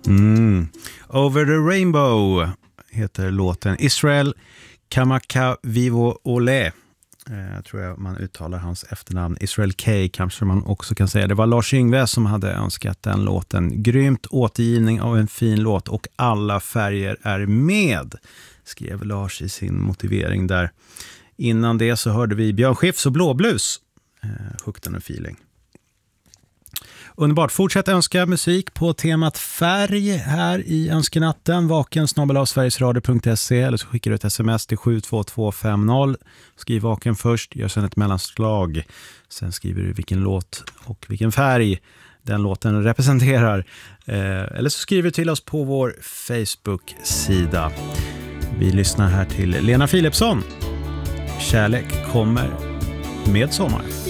Over the Rainbow heter låten. Israel Kamaka Vivo Ole. Tror jag man uttalar hans efternamn. Israel K kanske man också kan säga. Det var Lars Yngve som hade önskat den låten. Grymt återgivning av en fin låt och alla färger är med, skrev Lars i sin motivering där. Innan det så hörde vi Björn Skifs och Blåblus. Hukten och feeling. Underbart. Fortsätt önska musik på temat färg här i önskenatten. vaken@sverigesradio.se eller så skickar du ett sms till 72250. Skriv vaken först, gör sedan ett mellanslag. Sen skriver du vilken låt och vilken färg den låten representerar. Eller så skriver du till oss på vår Facebook-sida. Vi lyssnar här till Lena Philipsson. Kärlek kommer med sommar.